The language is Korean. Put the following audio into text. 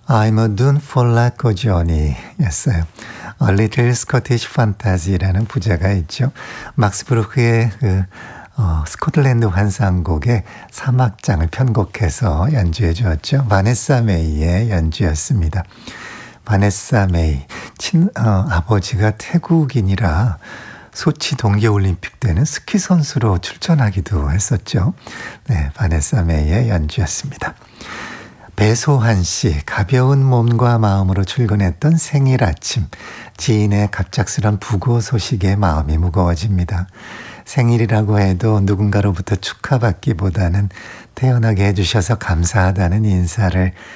I'm a dune for like a journey 였어요. A Little Scottish Fantasy라는 부제가 있죠. 막스 브루크의 스코틀랜드 환상곡의 사막장을 편곡해서 연주해 주었죠. 바네사 메이의 연주였습니다. 바네사 메이, 아버지가 태국인이라 소치 동계올림픽 때는 스키 선수로 출전하기도 했었죠. 네, 바네사 메이의 연주였습니다. 배소한 씨, 가벼운 몸과 마음으로 출근했던 생일 아침, 지인의 갑작스런 부고 소식에 마음이 무거워집니다. 생일이라고 해도 누군가로부터 축하받기보다는 태어나게 해주셔서 감사하다는 인사를